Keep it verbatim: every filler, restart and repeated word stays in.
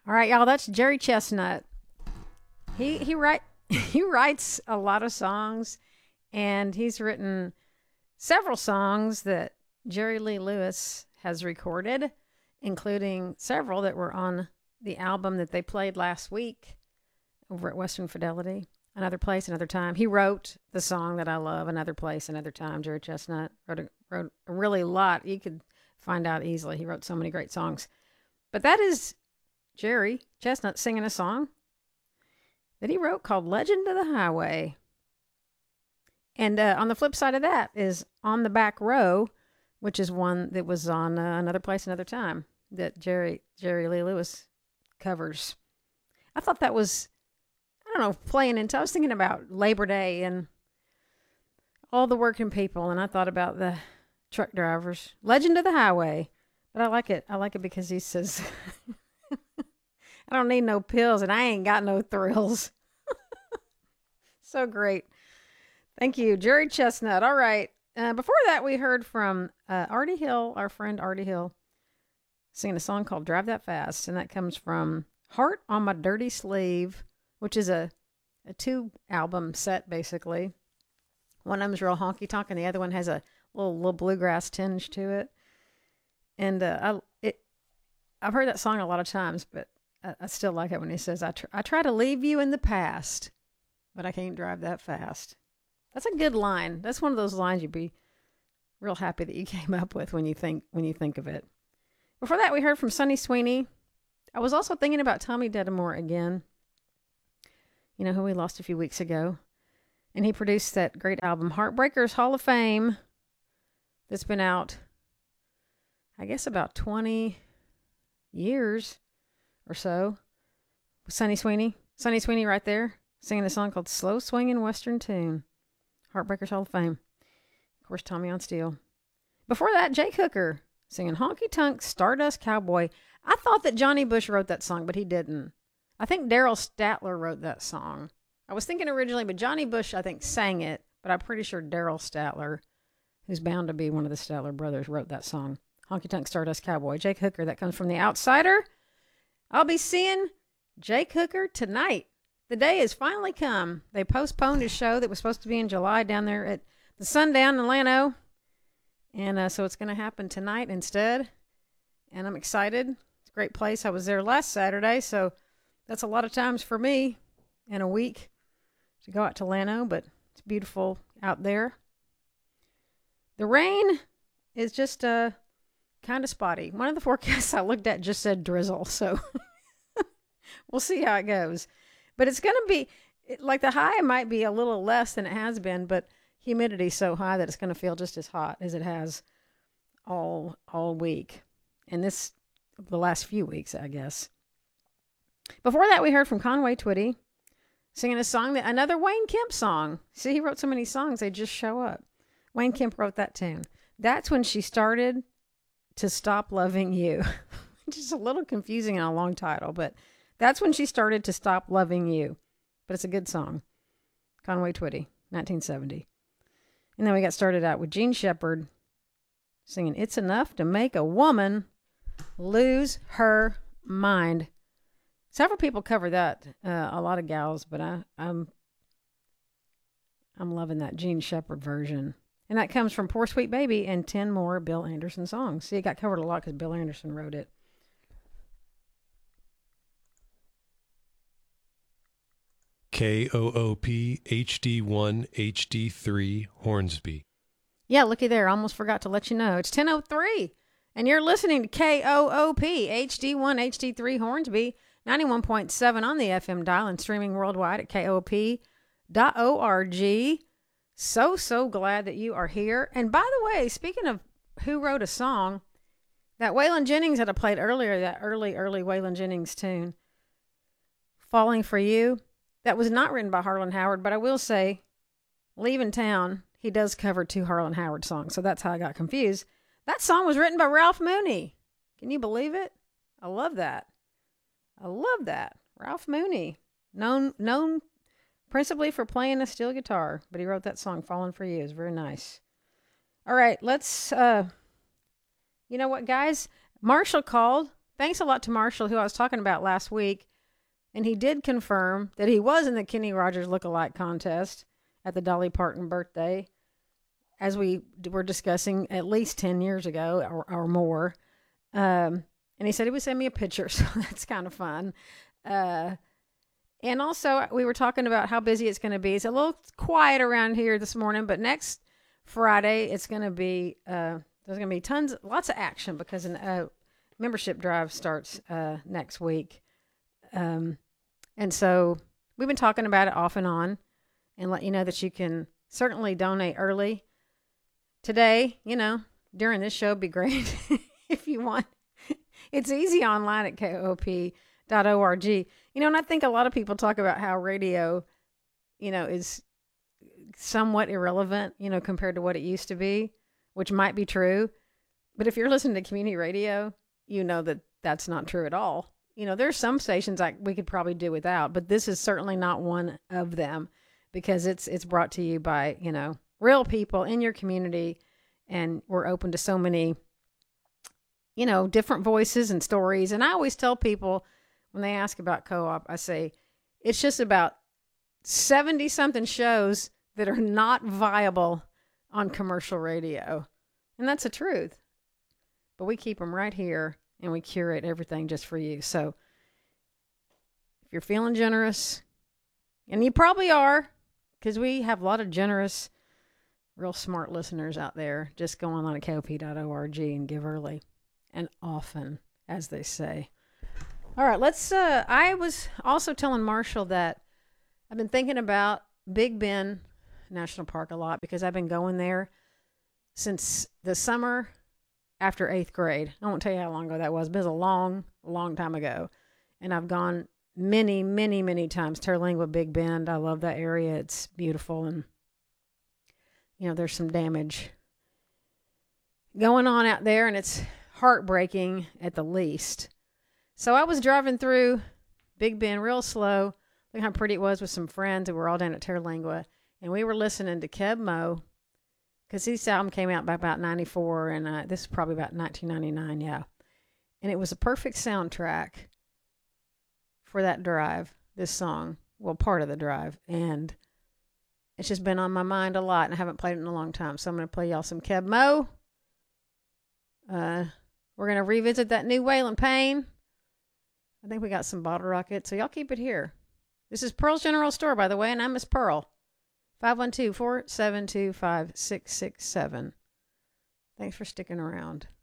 All right, y'all. That's Jerry Chestnut. He he write he writes a lot of songs, and he's written several songs that Jerry Lee Lewis has recorded, including several that were on the album that they played last week over at Western Fidelity. Another Place, Another Time. He wrote the song that I love, Another Place, Another Time. Jerry Chestnut wrote a, wrote a really lot. You could find out easily. He wrote so many great songs. But that is Jerry Chestnut singing a song that he wrote called Legend of the Highway. And uh, on the flip side of that is On the Back Row, which is one that was on uh, Another Place, Another Time that Jerry Jerry Lee Lewis covers. I thought that was, I don't know, playing into, I was thinking about Labor Day and all the working people, and I thought about the truck drivers. Legend of the Highway. But I like it. I like it because he says, I don't need no pills and I ain't got no thrills. So great. Thank you, Jerry Chestnut. All right. Uh, before that, we heard from uh, Artie Hill, our friend Artie Hill, singing a song called Drive That Fast. And that comes from Heart on My Dirty Sleeve, which is a, a two album set, basically. One of them's real honky tonk and the other one has a little, little bluegrass tinge to it. And uh, I, it, I've heard that song a lot of times, but I, I still like it when he says, I, tr- I try to leave you in the past, but I can't drive that fast. That's a good line. That's one of those lines you'd be real happy that you came up with when you think when you think of it. Before that, we heard from Sonny Sweeney. I was also thinking about Tommy Dedamore again, you know, who we lost a few weeks ago. And he produced that great album, Heartbreakers Hall of Fame, that's been out, I guess, about twenty years or so. Sonny Sweeney. Sonny Sweeney right there, singing a song called Slow Swingin' Western Tune. Heartbreakers Hall of Fame. Of course, Tommy on steel. Before that, Jake Hooker singing Honky Tonk Stardust Cowboy. I thought that Johnny Bush wrote that song, but he didn't. I think Daryl Statler wrote that song. I was thinking originally, but Johnny Bush, I think, sang it, but I'm pretty sure Daryl Statler, who's bound to be one of the Statler brothers, wrote that song. Honky Tonk Stardust Cowboy. Jake Hooker, that comes from The Outsider. I'll be seeing Jake Hooker tonight. The day has finally come. They postponed his show that was supposed to be in July down there at the Sundown in Llano. And uh, so it's going to happen tonight instead. And I'm excited. It's a great place. I was there last Saturday, so that's a lot of times for me in a week to go out to Llano, but it's beautiful out there. The rain is just uh, kind of spotty. One of the forecasts I looked at just said drizzle, so we'll see how it goes. But it's going to be, like the high might be a little less than it has been, but humidity's so high that it's going to feel just as hot as it has all all week. And this, the last few weeks, I guess. Before that, we heard from Conway Twitty singing a song, that another Wayne Kemp song. See, he wrote so many songs, they just show up. Wayne Kemp wrote that tune. That's When She Started to Stop Loving You. Which is a little confusing and a long title, but That's When She Started to Stop Loving You. But it's a good song. Conway Twitty, nineteen seventy. And then we got started out with Gene Shepard singing It's Enough to Make a Woman Lose Her Mind. Several people cover that, uh, a lot of gals, but I, I'm I'm loving that Gene Shepard version. And that comes from Poor Sweet Baby and ten more Bill Anderson songs. See, it got covered a lot because Bill Anderson wrote it. K O O P H D one H D three Hornsby. Yeah, looky there. I almost forgot to let you know. It's ten oh three, and you're listening to K O O P H D one H D three Hornsby, ninety-one point seven on the F M dial and streaming worldwide at K O O P dot org. So, so glad that you are here. And by the way, speaking of who wrote a song, that Waylon Jennings that I played earlier, that early, early Waylon Jennings tune, Falling for You, that was not written by Harlan Howard, but I will say, Leaving Town, he does cover two Harlan Howard songs, so that's how I got confused. That song was written by Ralph Mooney. Can you believe it? I love that. I love that. Ralph Mooney, known known principally for playing a steel guitar, but he wrote that song, Falling for You. It's very nice. All right, let's, uh, you know what, guys? Marshall called thanks a lot to Marshall, who I was talking about last week. And he did confirm that he was in the Kenny Rogers Lookalike contest at the Dolly Parton birthday, as we were discussing at least ten years ago or, or more. Um, and he said he would send me a picture, so that's kind of fun. Uh, and also, we were talking about how busy it's going to be. It's a little quiet around here this morning, but next Friday, it's going to be, uh, there's going to be tons, lots of action because a uh, membership drive starts uh, next week. Um, and so we've been talking about it off and on, and let you know that you can certainly donate early. Today, you know, during this show, be great if you want. It's easy online at K O O P dot org. You know, and I think a lot of people talk about how radio, you know, is somewhat irrelevant, you know, compared to what it used to be, which might be true. But if you're listening to community radio, you know that that's not true at all. You know, there's some stations like we could probably do without, but this is certainly not one of them because it's it's brought to you by, you know, real people in your community, and we're open to so many, you know, different voices and stories. And I always tell people when they ask about co-op, I say, it's just about seventy something shows that are not viable on commercial radio. And that's the truth. But we keep them right here and we curate everything just for you. So if you're feeling generous, and you probably are, because we have a lot of generous, real smart listeners out there, just go online at K O P dot org and give early and often, as they say. All right, let's, uh, I was also telling Marshall that I've been thinking about Big Bend National Park a lot because I've been going there since the summer after eighth grade. I won't tell you how long ago that was, but it was a long, long time ago. And I've gone many, many, many times. Terlingua, Big Bend. I love that area. It's beautiful. And, you know, there's some damage going on out there, and it's heartbreaking at the least. So I was driving through Big Bend real slow. Look how pretty it was with some friends, and we're all down at Terlingua. And we were listening to Keb Mo, because his album came out by about ninety-four, and uh, this is probably about nineteen ninety-nine, yeah. And it was a perfect soundtrack for that drive, this song. Well, part of the drive. And it's just been on my mind a lot, and I haven't played it in a long time. So I'm going to play y'all some Keb Mo. Uh, we're going to revisit that new Waylon Payne. I think we got some Bottle Rocket, so y'all keep it here. This is Pearl's General Store, by the way, and I'm Miss Pearl. five one two, four seven two, five six six seven. Thanks for sticking around.